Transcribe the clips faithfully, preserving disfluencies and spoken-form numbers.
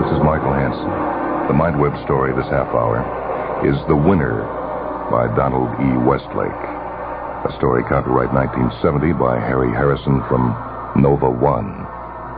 This is Michael Hansen. The Mindweb story this half hour is The Winner by Donald E. Westlake. A story copyright nineteen seventy by Harry Harrison from Nova One.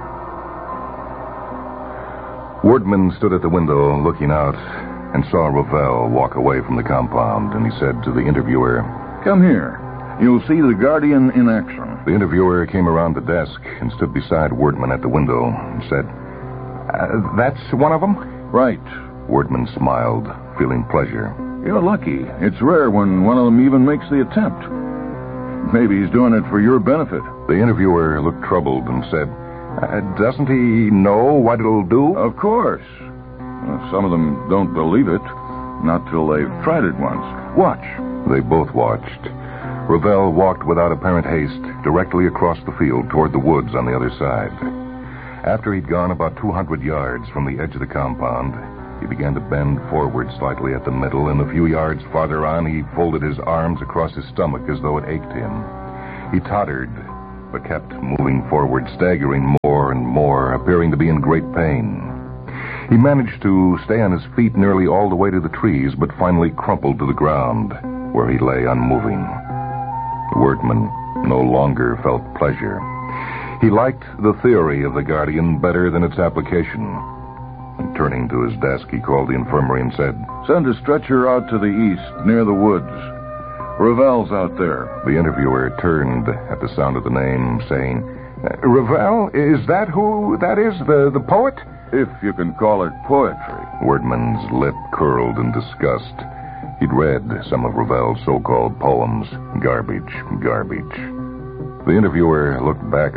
Wordman stood at the window looking out and saw Ravel walk away from the compound, and he said to the interviewer, "Come here. You'll see the Guardian in action." The interviewer came around the desk and stood beside Wordman at the window and said, uh, "That's one of them?" "Right." Wordman smiled, feeling pleasure. "You're lucky. It's rare when one of them even makes the attempt. Maybe he's doing it for your benefit." The interviewer looked troubled and said, uh, "Doesn't he know what it'll do?" "Of course. Well, some of them don't believe it, not till they've tried it once. Watch." They both watched. Ravel walked without apparent haste directly across the field toward the woods on the other side. After he'd gone about two hundred yards from the edge of the compound, he began to bend forward slightly at the middle, and a few yards farther on, he folded his arms across his stomach as though it ached him. He tottered, but kept moving forward, staggering more and more, appearing to be in great pain. He managed to stay on his feet nearly all the way to the trees, but finally crumpled to the ground, where he lay unmoving. Wordman no longer felt pleasure. He liked the theory of the Guardian better than its application. And turning to his desk, he called the infirmary and said, "Send a stretcher out to the east, near the woods. Ravel's out there." The interviewer turned at the sound of the name, saying, "Ravel? Is that who that is, the, the poet?" "If you can call it poetry." Wordman's lip curled in disgust. He'd read some of Ravel's so-called poems. Garbage, garbage. The interviewer looked back